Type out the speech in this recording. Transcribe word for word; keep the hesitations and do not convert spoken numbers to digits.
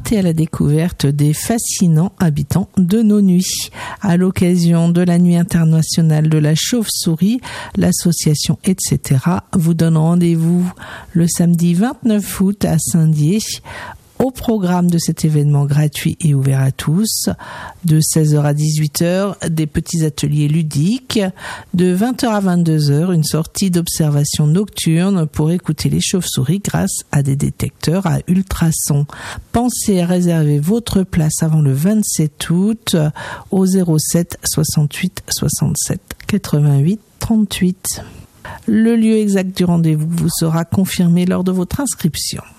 partez à la découverte des fascinants habitants de nos nuits. À l'occasion de la Nuit internationale de la chauve-souris, l'association et cetera vous donne rendez-vous le samedi vingt-neuf août à Saint-Dié. Au programme de cet événement gratuit et ouvert à tous, de seize heures à dix-huit heures, des petits ateliers ludiques, de vingt heures à vingt-deux heures, une sortie d'observation nocturne pour écouter les chauves-souris grâce à des détecteurs à ultrasons. Pensez à réserver votre place avant le vingt-sept août au zéro sept soixante-huit soixante-sept quatre-vingt-huit trente-huit. Le lieu exact du rendez-vous vous sera confirmé lors de votre inscription.